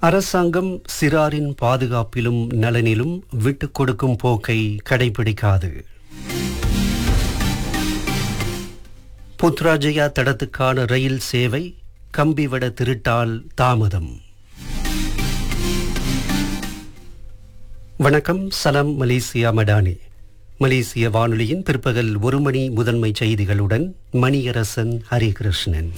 அரசாங்கம் சிறாரின் பாதுகாப்பிலும் நலனிலும் விட்டுக் கொடுக்கும் போக்கை கடைபிடிக்காது. புத்ராஜயா தடத்துக்கான ரயில் சேவை கம்பிவட திருட்டால் தாமதம். வணக்கம். சலாம் மலேசியா மடானி. மலேசிய வானொலியின் பிற்பகல் 1 மணி முதன்மை செய்திகளுடன் மணியரசன் ஹரிகிருஷ்ணன்.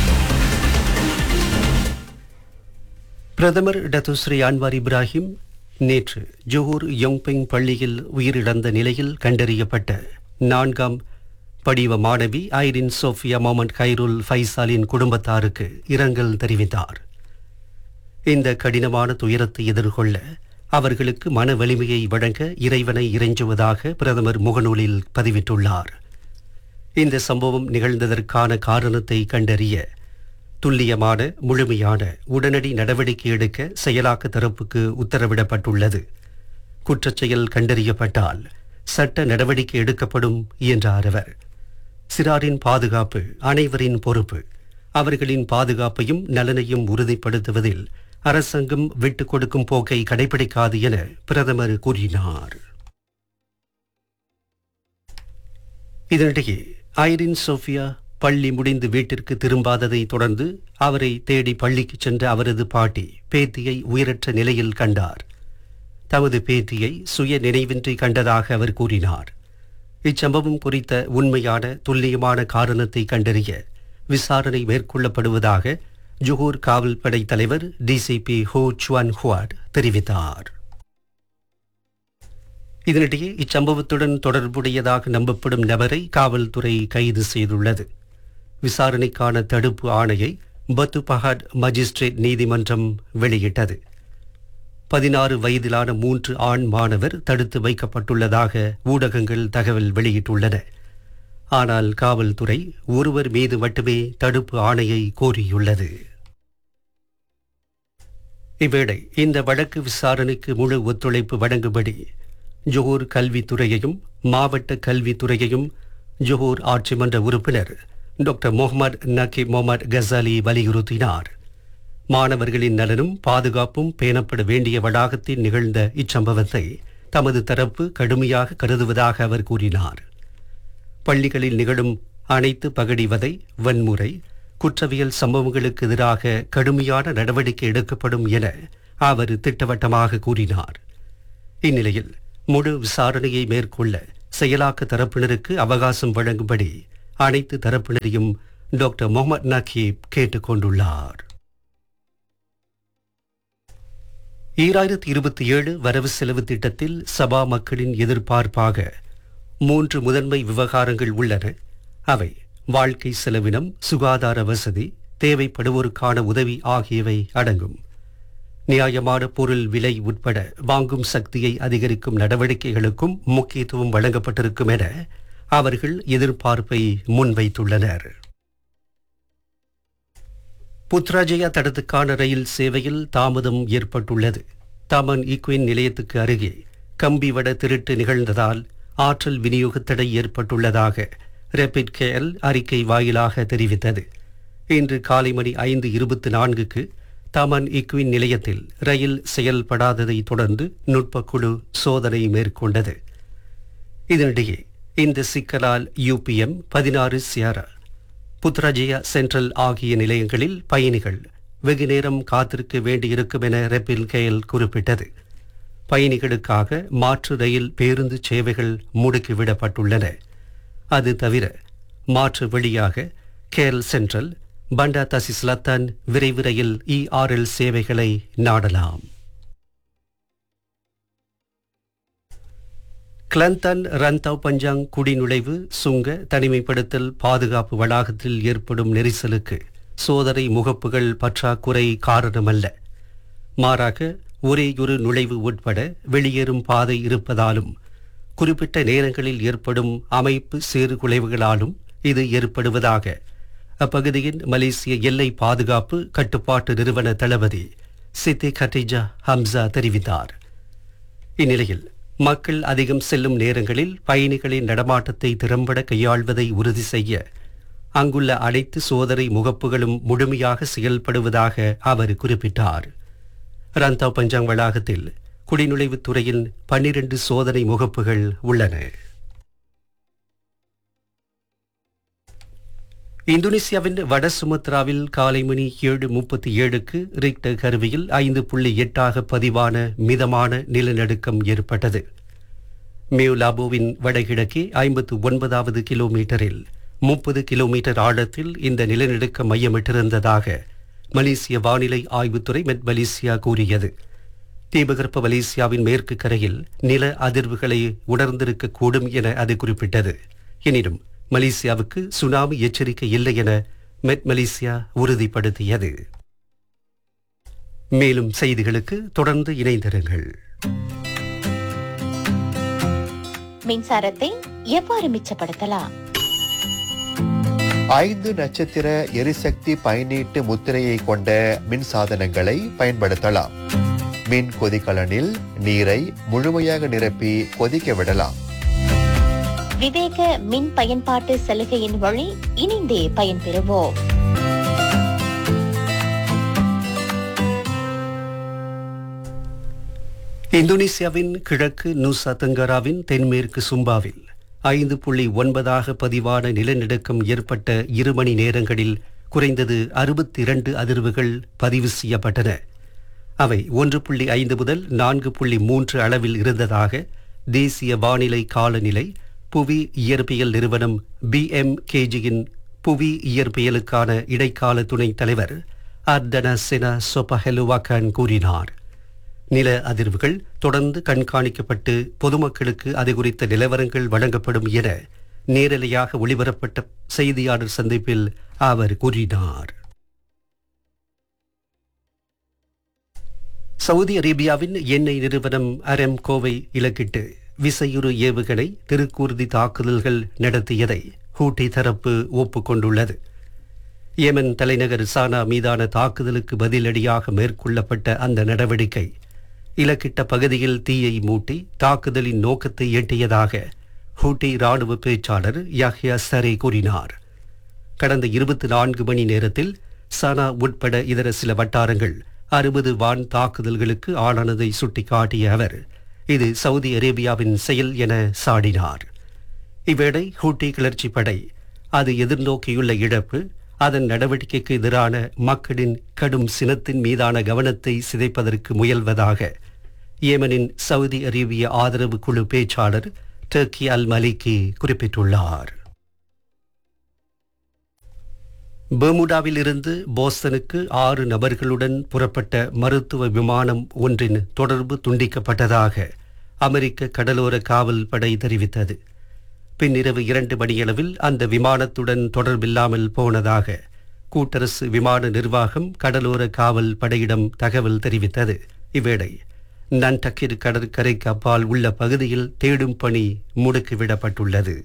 பிரதமர் டத்துஸ்ரீ அன்வார் இப்ராஹிம் நேற்று ஜோஹர் யோங்பெங் பள்ளியில் உயிரிழந்த நிலையில் கண்டறியப்பட்ட 4ஆம் படிவ மாணவி ஐரின் சோஃபியா மொஹமட் கைருல் ஃபைசாலின் குடும்பத்தாருக்கு இரங்கல் தெரிவித்தார். இந்த கடினமான துயரத்தை எதிர்கொள்ள அவர்களுக்கு மன வலிமையை வழங்க இறைவனை இறைஞ்சுவதாக பிரதமர் முகநூலில் பதிவிட்டுள்ளார். இந்த சம்பவம் நிகழ்ந்ததற்கான காரணத்தை கண்டறிய துல்லியமான முழுமையான உடனடி நடவடிக்கை எடுக்க செயலாக்க தரப்புக்கு உத்தரவிடப்பட்டுள்ளது. குற்றச்செயல் கண்டறியப்பட்டால் சட்ட நடவடிக்கை எடுக்கப்படும் என்றார் அவர். சிறாரின் பாதுகாப்பு அனைவரின் பொறுப்பு. அவர்களின் பாதுகாப்பையும் நலனையும் உறுதிப்படுத்துவதில் அரசாங்கம் விட்டுக் கொடுக்கும் போக்கை கடைபிடிக்காது என பிரதமர் கூறினார். இதனிடையே ஐரின் சோஃபியா பள்ளி முடிந்து வீட்டிற்கு திரும்பாததை தொடர்ந்து அவரை தேடி பள்ளிக்கு சென்ற அவரது பாட்டி பேத்தியை உயிரற்ற நிலையில் கண்டார். தமது பேத்தியை சுய நினைவின்றி கண்டதாக அவர் கூறினார். இச்சம்பவம் குறித்த உண்மையான துல்லியமான காரணத்தை கண்டறிய விசாரணை மேற்கொள்ளப்படுவதாக ஜோஹர் காவல் படை தலைவர் டிசிபி ஹோ சுவான் ஹுவாட் தெரிவித்தார். இதனிடையே இச்சம்பவத்துடன் தொடர்புடையதாக நம்பப்படும் நபரை காவல்துறை கைது செய்துள்ளது. விசாரணைக்கான தடுப்பு ஆணையை பத்து பஹாட் மஜிஸ்ட்ரேட் நீதிமன்றம் வெளியிட்டது. 16 வயதிலான 3 ஆண் மாணவர் தடுத்து வைக்கப்பட்டுள்ளதாக ஊடகங்கள் தகவல் வெளியிட்டுள்ளன. ஆனால் காவல்துறை ஒருவர் மீது மட்டுமே தடுப்பு ஆணையை கோரியுள்ளது. இவ்வேளை இந்த வழக்கு விசாரணைக்கு முழு ஒத்துழைப்பு வழங்கும்படி ஜோஹர் கல்வித்துறையையும் மாவட்ட கல்வித்துறையையும் ஜோஹர் ஆட்சி மன்ற உறுப்பினர் டாக்டர் முகமது நக்கீப் முகமது கசாலி வலியுறுத்தினார். மாணவர்களின் நலனும் பாதுகாப்பும் பேணப்பட வேண்டிய வளாகத்தில் நிகழ்ந்த இச்சம்பவத்தை தமது தரப்பு கடுமையாக கருதுவதாக அவர் கூறினார். பள்ளிகளில் நிகழும் அனைத்து பகடிவதை, வன்முறை, குற்றவியல் சம்பவங்களுக்கு எதிராக கடுமையான நடவடிக்கை எடுக்கப்படும் என அவர் திட்டவட்டமாக கூறினார். இந்நிலையில் முழு விசாரணையை மேற்கொள்ள செயலாக்க தரப்பினருக்கு அவகாசம் வழங்கும்படி அனைத்து தரப்பினரையும் டாக்டர் முகமது நக்கீப் கேட்டுக் கொண்டுள்ளார். 2027 வரவு செலவு திட்டத்தில் சபா மக்களின் எதிர்பார்ப்பாக 3 முதன்மை விவகாரங்கள் உள்ளன. அவை வாழ்க்கை செலவினம், சுகாதார வசதி, தேவைப்படுவோருக்கான உதவி ஆகியவை அடங்கும். நியாயமான பொருள் விலை உட்பட வாங்கும் சக்தியை அதிகரிக்கும் நடவடிக்கைகளுக்கும் முக்கியத்துவம் வழங்கப்பட்டிருக்கும் என அவர்கள் எதிர்பார்ப்பை முன்வைத்துள்ளனர். புத்ராஜயா தடத்துக்கான ரயில் சேவையில் தாமதம் ஏற்பட்டுள்ளது. தாமன் ஈக்வின் நிலையத்துக்கு அருகே கம்பிவட திருட்டு நிகழ்ந்ததால் ஆற்றல் விநியோக தடை ஏற்பட்டுள்ளதாக ரேபிட் கேஎல் அறிக்கை வாயிலாக தெரிவித்தது. இன்று காலை மணி 5:24க்கு தாமன் ஈக்வின் நிலையத்தில் ரயில் செயல்படாததை தொடர்ந்து நுட்பக்குழு சோதனை மேற்கொண்டது. இதனிடையே இந்த சிக்கலால் UPM 16 சியாரா, புத்ராஜயா சென்ட்ரல் ஆகிய நிலையங்களில் பயணிகள் வெகுநேரம் காத்திருக்க வேண்டியிருக்கும் என ரெப்பில் கேஎல் குறிப்பிட்டது. பயணிகளுக்காக மாற்று ரயில் பேருந்து சேவைகள் முடுக்கிவிடப்பட்டுள்ளன. அது தவிர மாற்று வழியாக கேஎல் சென்ட்ரல், பண்டா தசி ஸ்லத்தான் விரைவு ரயில் ERL சேவைகளை நாடலாம். கிளந்தன் ரன்தாவ் பஞ்சாங் குடிநுழைவு சுங்க தனிமைப்படுத்தல் பாதுகாப்பு வளாகத்தில் ஏற்படும் நெரிசலுக்கு சோதனை முகப்புகள் பற்றாக்குறை காரணமல்ல. மாறாக ஒரேயொரு நுழைவு உட்பட வெளியேறும் பாதை இருப்பதாலும் குறிப்பிட்ட நேரங்களில் ஏற்படும் அமைப்பு சீர்குலைவுகளாலும் இது ஏற்படுவதாக அப்பகுதியின் மலேசிய எல்லை பாதுகாப்பு கட்டுப்பாட்டு நிறுவன தளபதி சித்தி கட்டிஜா ஹம்சா தெரிவித்தார். இந்நிலையில் மக்கள் அதிகம் செல்லும் நேரங்களில் பயணிகளின் நடமாட்டத்தை திறம்பட கையாள்வதை உறுதி செய்ய அங்குள்ள அனைத்து சோதனை முகப்புகளும் முழுமையாக செயல்படுவதாக அவர் குறிப்பிட்டார். ரந்தாவ் பஞ்சாங் வளாகத்தில் குடிநுழைவுத் துறையில் 12 சோதனை முகப்புகள் உள்ளன. இந்தோனேசியாவின் வட சுமத்ராவில் காலை மணி 7:37க்கு ரிக்டர் கருவியில் 5.8 பதிவான மிதமான நிலநடுக்கம் ஏற்பட்டது. மியோலாபோவின் வடகிழக்கே 59வது கிலோமீட்டரில் 30 கிலோமீட்டர் ஆழத்தில் இந்த நிலநடுக்கம் மையமிட்டிருந்ததாக மலேசிய வானிலை ஆய்வுத்துறை மெட் மலேசியா கூறியது. தீபகற்ப மலேசியாவின் மேற்கு கரையில் நில அதிர்வுகளை உணர்ந்திருக்கக்கூடும் என அது குறிப்பிட்டது. எனினும் மலேசியாவுக்கு சுனாமி எச்சரிக்கை இல்லை என மெட் மலேசியா உறுதிப்படுத்தியது. மேலும் செய்திகளுக்கு தொடர்ந்து இணைந்திருங்கள். மின்சாரத்தை எவ்வாறு மிச்சப்படுத்தலாம்? 5 நட்சத்திர எரிசக்தி பயனீட்டு முத்திரையை கொண்ட மின் சாதனங்களை பயன்படுத்தலாம். மின் கொதிகலனில் நீரை முழுமையாக நிரப்பி கொதிக்க விடலாம். விவேக மின் பயன்பாட்டு சலுகையின் வழி இணைந்தே பயன்பெறுவோம். இந்தோனேசியாவின் கிழக்கு நூசா தென்காராவின் தென்மேற்கு சும்பாவில் 5.9 பதிவான நிலநடுக்கம் ஏற்பட்ட 2 மணி நேரங்களில் குறைந்தது 62 அதிர்வுகள் பதிவு செய்யப்பட்டன. அவை 1.5 முதல் 4.3 அளவில் இருந்ததாக தேசிய வானிலை காலநிலை புவி இயற்பியல் நிறுவனம் BMKGயின் புவி இயற்பியலுக்கான இடைக்கால துணைத் தலைவர் அர்டனா செனா சொபஹெலுவாக்கான் கூறினார். நில அதிர்வுகள் தொடர்ந்து கண்காணிக்கப்பட்டு பொதுமக்களுக்கு அது குறித்த நிலவரங்கள் வழங்கப்படும் என நேரலையாக ஒளிபரப்பட்ட செய்தியாளர் சந்திப்பில் அவர் கூறினார். சவுதி அரேபியாவின் எண்ணெய் நிறுவனம் அரம்கோவை இலக்கிட்டு விசையுறு ஏவுகணை திருக்கூர்தி தாக்குதல்கள் நடத்தியதை ஹூட்டி தரப்பு ஒப்புக்கொண்டுள்ளது. ஏமன் தலைநகர் சானா மீதான தாக்குதலுக்கு பதிலடியாக மேற்கொள்ளப்பட்ட அந்த நடவடிக்கை இலக்கிட்ட பகுதியில் தீயை மூட்டி தாக்குதலின் நோக்கத்தை எட்டியதாக ஹூட்டி ராணுவ பேச்சாளர் யாஹ்யா சரே கூறினார். கடந்த 24 மணி நேரத்தில் சானா உட்பட இதர சில வட்டாரங்கள் 60 வான் தாக்குதல்களுக்கு ஆளானதை சுட்டிக்காட்டிய அவர் இது சவுதி அரேபியாவின் செயல் என சாடினார். இவ்வேளை ஹூட்டி கிளர்ச்சி படை அது எதிர்நோக்கியுள்ள இழப்பு அதன் நடவடிக்கைக்கு எதிரான மக்களின் கடும் சினத்தின் மீதான கவனத்தை சிதைப்பதற்கு முயல்வதாக ஏமனின் சவுதி அரேபிய ஆதரவு குழு பேச்சாளர் டர்கி அல் மலிகி குறிப்பிட்டுள்ளார். பெர்முடாவில் இருந்து போஸ்டனுக்கு 6 நபர்களுடன் புறப்பட்ட மருத்துவ விமானம் ஒன்றின் தொடர்பு துண்டிக்கப்பட்டதாக அமெரிக்க கடலோர காவல் படை தெரிவித்தது. பின்னிரவு 2 மணியளவில் அந்த விமானத்துடன் தொடர்பில்லாமல் போனதாக கூட்டரசு விமான நிர்வாகம் கடலோர காவல் படையிடம் தகவல் தெரிவித்தது. இவ்வேளை நன்டக்கிர் கடற்கரைக்கு அப்பால் உள்ள பகுதியில் தேடும் பணி முடுக்கிவிடப்பட்டுள்ளது.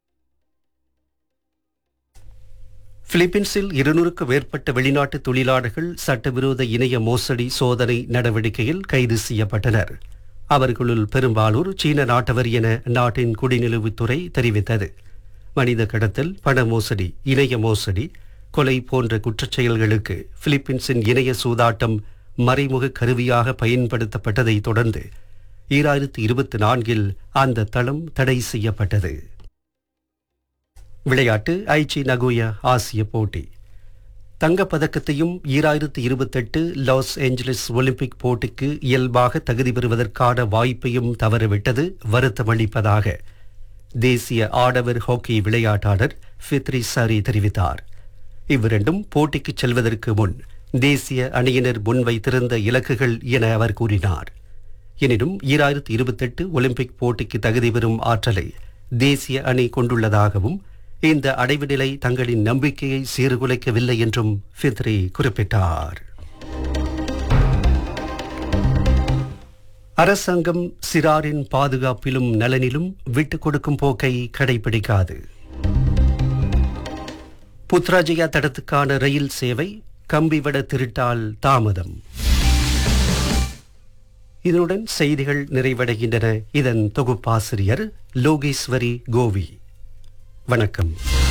பிலிப்பீன்ஸில் 200க்கும் மேற்பட்ட வெளிநாட்டு தொழிலாளர்கள் சட்டவிரோத இணைய மோசடி சோதனை நடவடிக்கையில் கைது செய்யப்பட்டனர். அவர்களுள் பெரும்பாலோர் சீன நாட்டவர் என நாட்டின் குடிநிலவுத்துறை தெரிவித்தது. மனித கடத்தல், பண மோசடி, இணைய மோசடி, கொலை போன்ற குற்றச்செயல்களுக்கு பிலிப்பீன்ஸின் இணைய சூதாட்டம் மறைமுக கருவியாக பயன்படுத்தப்பட்டதை தொடர்ந்து 2024 அந்த தளம் தடை செய்யப்பட்டது. விளையாட்டு ஐச்சி நகோயா ஆசிய போட்டி தங்கப்பதக்கத்தையும் 2028 லாஸ் ஏஞ்சலிஸ் ஒலிம்பிக் போட்டிக்கு இயல்பாக தகுதி பெறுவதற்கான வாய்ப்பையும் தவறவிட்டது வருத்தமளிப்பதாக தேசிய ஆடவர் ஹாக்கி விளையாட்டாளர் ஃபித்ரி சாரி தெரிவித்தார். இவ்விரண்டும் போட்டிக்கு செல்வதற்கு முன் தேசிய அணியினர் முன்வைத்திருந்த இலக்குகள் என அவர் கூறினார். எனினும் 2028 ஒலிம்பிக் போட்டிக்கு தகுதி பெறும் ஆற்றலை தேசிய அணி கொண்டுள்ளதாகவும் இந்த அடைவு நிலை தங்களின் நம்பிக்கையை சீர்குலைக்கவில்லை என்றும் ஃபித்ரி குறிப்பிட்டார். அரசாங்கம் சிறாரின் பாதுகாப்பிலும் நலனிலும் விட்டுக் கொடுக்கும் போக்கை கடைபிடிக்காது. புத்ராஜயா தடத்துக்கான ரயில் சேவை கம்பிவட திருட்டால் தாமதம். இதனுடன் செய்திகள் நிறைவடைகின்றன. இதன் தொகுப்பாசிரியர் லோகேஸ்வரி கோவி. வணக்கம்.